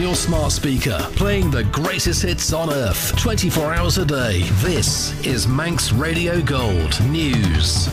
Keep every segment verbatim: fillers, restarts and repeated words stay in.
your smart speaker, playing the greatest hits on earth, twenty-four hours a day. This is Manx Radio Gold News.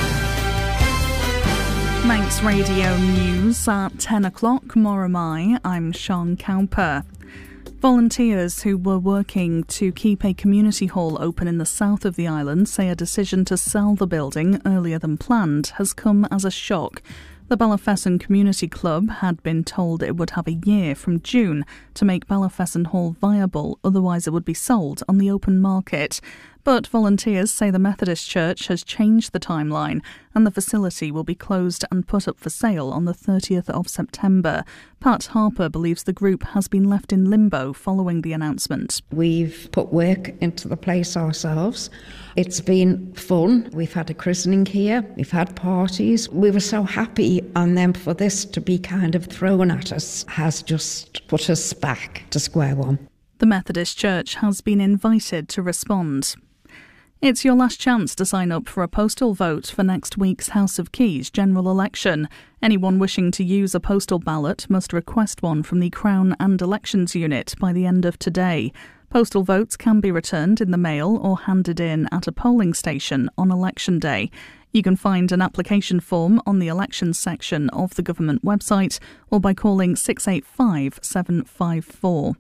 Manx Radio News at ten o'clock. Moramai, I'm Sean Cowper. Volunteers who were working to keep a community hall open in the south of the island say a decision to sell the building earlier than planned has come as a shock. The Ballafesson Community Club had been told it would have a year from June to make Ballafesson Hall viable, otherwise it would be sold on the open market. But volunteers say the Methodist Church has changed the timeline and the facility will be closed and put up for sale on the thirtieth of September. Pat Harper believes the group has been left in limbo following the announcement. We've put work into the place ourselves. It's been fun. We've had a christening here. We've had parties. We were so happy, and then for this to be kind of thrown at us has just put us back to square one. The Methodist Church has been invited to respond. It's your last chance to sign up for a postal vote for next week's House of Keys general election. Anyone wishing to use a postal ballot must request one from the Crown and Elections Unit by the end of today. Postal votes can be returned in the mail or handed in at a polling station on election day. You can find an application form on the elections section of the government website or by calling six eight five seven five four.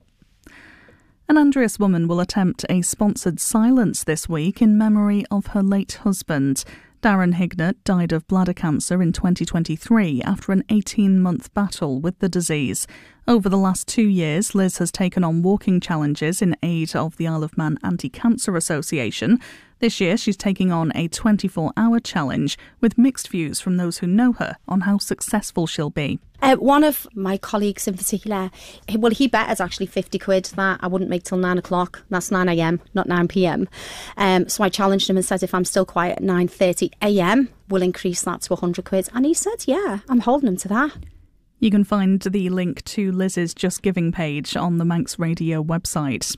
An Andreas woman will attempt a sponsored silence this week in memory of her late husband. Darren Hignett died of bladder cancer in twenty twenty-three after an eighteen-month battle with the disease. Over the last two years, Liz has taken on walking challenges in aid of the Isle of Man Anti-Cancer Association. This year, she's taking on a twenty-four hour challenge with mixed views from those who know her on how successful she'll be. Uh, one of my colleagues in particular, he, well, he bet us actually fifty quid that I wouldn't make till nine o'clock. That's nine a.m, not nine p.m. Um, so I challenged him and said, if I'm still quiet at nine thirty a.m, we'll increase that to one hundred quid. And he said, yeah, I'm holding him to that. You can find the link to Liz's Just Giving page on the Manx Radio website.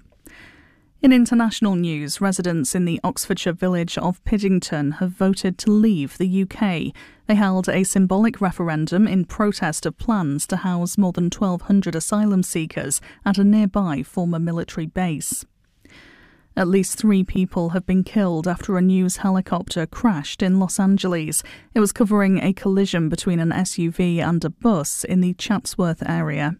In international news, residents in the Oxfordshire village of Piddington have voted to leave the U K. They held a symbolic referendum in protest of plans to house more than twelve hundred asylum seekers at a nearby former military base. At least three people have been killed after a news helicopter crashed in Los Angeles. It was covering a collision between an S U V and a bus in the Chatsworth area.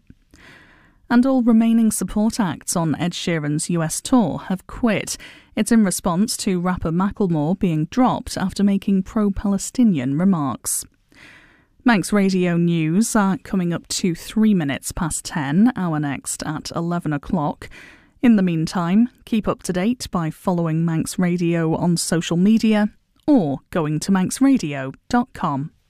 And all remaining support acts on Ed Sheeran's U S tour have quit. It's in response to rapper Macklemore being dropped after making pro-Palestinian remarks. Manx Radio News are coming up to three minutes past ten, our next at eleven o'clock. In the meantime, keep up to date by following Manx Radio on social media or going to manx radio dot com.